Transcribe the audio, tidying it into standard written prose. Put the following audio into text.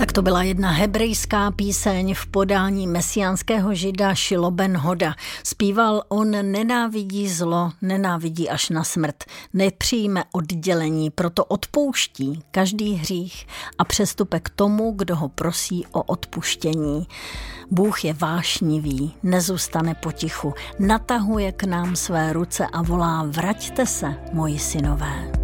Tak to byla jedna hebrejská píseň v podání mesiánského žida Šilo ben Hoda. Zpíval: on nenávidí zlo, nenávidí až na smrt. Nepřijme oddělení, proto odpouští každý hřích a přestupek tomu, kdo ho prosí o odpuštění. Bůh je vášnivý, nezůstane potichu, natahuje k nám své ruce a volá: vraťte se, moji synové.